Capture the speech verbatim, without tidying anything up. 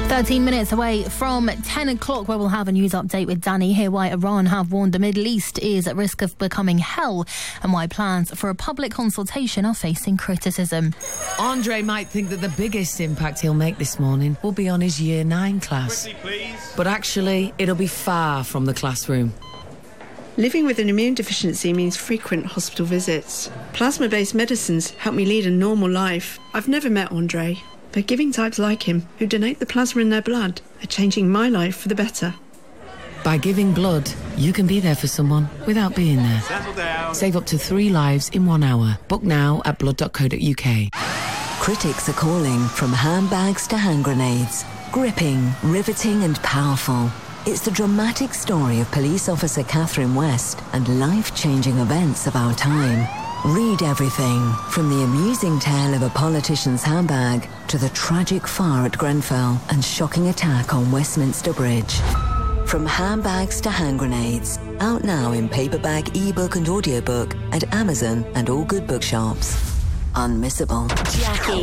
thirteen minutes away from ten o'clock, where we'll have a news update with Danny. Hear why Iran have warned the Middle East is at risk of becoming hell, and why plans for a public consultation are facing criticism. Andre might think that the biggest impact he'll make this morning will be on his year nine class. Quickly, But actually, it'll be far from the classroom. Living with an immune deficiency means frequent hospital visits. Plasma-based medicines help me lead a normal life. I've never met Andre, but giving types like him, who donate the plasma in their blood, are changing my life for the better. By giving blood, you can be there for someone without being there. settle down. Save up to three lives in one hour. Book now at blood dot co dot U K. Critics are calling from handbags to hand grenades. Gripping, riveting and powerful. It's the dramatic story of police officer Catherine West and life-changing events of our time. Read everything, from the amusing tale of a politician's handbag to the tragic fire at Grenfell and shocking attack on Westminster Bridge. From handbags to hand grenades, out now in paperback, ebook and audiobook at Amazon and all good bookshops. Unmissable. Jackie